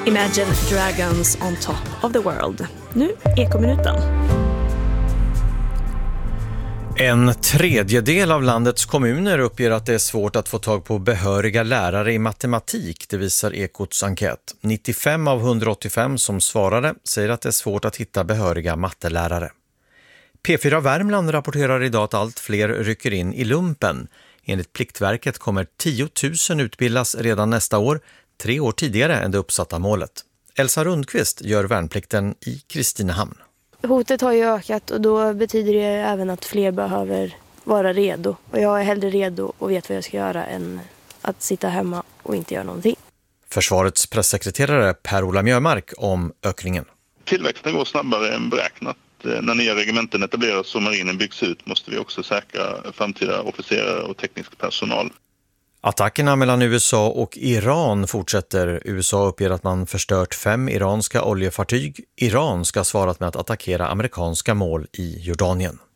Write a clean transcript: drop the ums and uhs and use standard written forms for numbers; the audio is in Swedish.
Imagine Dragons on top of the world. Nu Ekominuten. En tredjedel av landets kommuner uppger att det är svårt att få tag på behöriga lärare i matematik, det visar Ekots enkät. 95 av 185 som svarade säger att det är svårt att hitta behöriga mattelärare. P4 Värmland rapporterar idag att allt fler rycker in i lumpen. Enligt Pliktverket kommer 10 000 utbildas redan nästa år, 3 år tidigare än det uppsatta målet. Elsa Rundqvist gör värnplikten i Kristinehamn. Hotet har ju ökat och då betyder det även att fler behöver vara redo. Och jag är hellre redo och vet vad jag ska göra än att sitta hemma och inte göra någonting. Försvarets pressekreterare Per-Ola Mjömark om ökningen. Tillväxten går snabbare än beräknat. När nya regementen etableras och marinen byggs ut måste vi också säkra framtida officerare och teknisk personal. Attackerna mellan USA och Iran fortsätter. USA uppger att man förstört 5 iranska oljefartyg. Iran ska ha svarat med att attackera amerikanska mål i Jordanien.